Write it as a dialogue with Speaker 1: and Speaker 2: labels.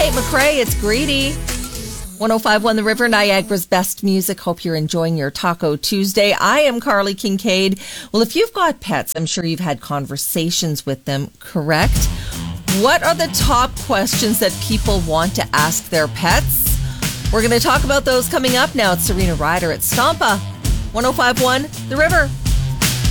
Speaker 1: Tate McRae, it's Greedy. 105.1 The River, Niagara's best music. Hope you're enjoying your Taco Tuesday. I am Carly Kincaid. Well, if you've got pets, I'm sure you've had conversations with them, correct? What are the top questions that people want to ask their pets? We're going to talk about those coming up now. It's Serena Ryder at Stompa. 105.1 The River.